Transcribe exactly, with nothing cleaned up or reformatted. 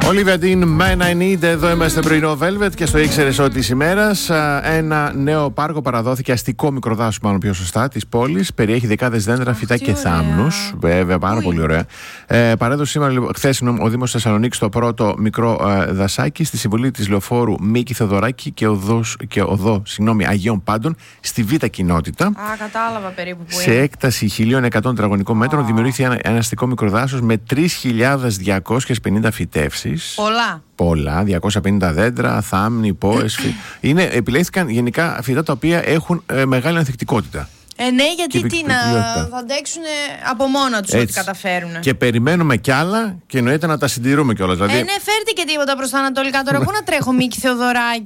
Olivia Dean, Man I Need. Εδώ είμαστε πρωινό Velvet και στο ήξερες ότι τη ημέρα ένα νέο πάρκο παραδόθηκε, αστικό μικροδάσο, μάλλον πιο σωστά, τη πόλη. Περιέχει δεκάδες δέντρα, φυτά και θάμνους. Βέβαια, πάρα Ui. πολύ ωραία. Ε, παρέδωσε σήμερα, χθε, ο Δήμος Θεσσαλονίκης το πρώτο μικρό ε, δασάκι στη συμβολή τη λεωφόρου Μίκη Θεοδωράκη και οδό, και οδό συγγνώμη, Αγίων Πάντων στη Β' κοινότητα. Α, κατάλαβα περίπου που Σε είναι. έκταση χίλια εκατό τετραγωνικών μέτρων oh. δημιουργήθηκε ένα, ένα αστικό μικροδάσος με τρεις χιλιάδες διακόσιες πενήντα φυτεύσεις. Πολλά. Πολλά, διακόσια πενήντα δέντρα, θάμνοι, πόες. είναι, επιλέχθηκαν γενικά φυτά τα οποία έχουν ε, μεγάλη ανθεκτικότητα. Ε, ναι, γιατί τι να θα αντέξουν από μόνα τους ό,τι καταφέρουν. Και περιμένουμε κι άλλα και εννοείται να τα συντηρούμε κιόλας. Δηλαδή... Ε, ναι, φέρτε και τίποτα προς τα ανατολικά τώρα. Πού να τρέχω, Μίκη Θεοδωράκη.